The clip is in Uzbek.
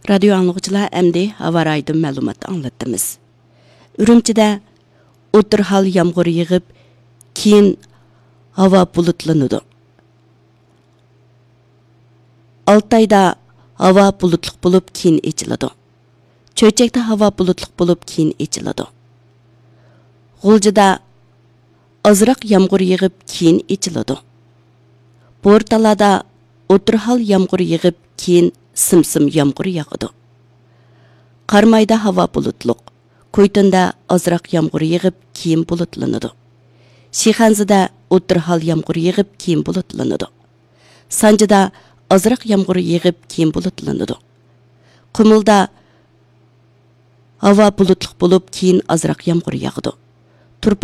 Radio anlıqçılar əmdi hava raydı məlumatı anlattımız. Ürümçide o'tir hal yağmur yığıb, keyin hava bulutlanıdı. Altayda hava bulutluq bulup keyin içiladi. Çöçekte hava bulutluq bulup keyin içiladi. G'uljida azroq yağmur yığıb keyin içiladi. Bortalada o'tir hal yağmur yığıb keyin simsim yağmur yağıdı. Qarmayda hava bulutluq. Koytunda azroq yağmur yığıb keyin bulutlanıdı. Şixanzida o'tir hal yağmur yığıb keyin bulutlanıdı. Sanjida azroq yağmur yığıb keyin bulutlanıdı. Qumulda hava bulutluq bulup keyin azroq yağmur yağıdı.